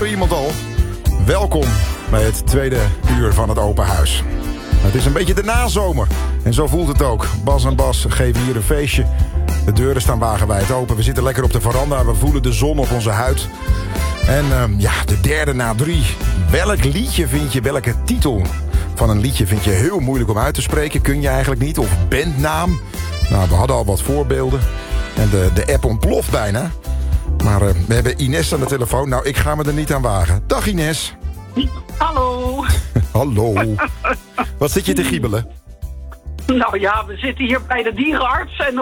hoorde iemand al. Welkom bij het tweede uur van het open huis. Het is een beetje de nazomer. En zo voelt het ook. Bas en Bas geven hier een feestje. De deuren staan wagenwijd open. We zitten lekker op de veranda. We voelen de zon op onze huid. En de derde na 3. Welk liedje vind je, welke titel van een liedje vind je heel moeilijk om uit te spreken? Kun je eigenlijk niet? Of bandnaam? Nou, we hadden al wat voorbeelden. En de app ontploft bijna. Maar we hebben Ines aan de telefoon. Nou, ik ga me er niet aan wagen. Dag Ines. Hallo. Hallo. Wat zit je te giebelen? Nou ja, we zitten hier bij de dierenarts en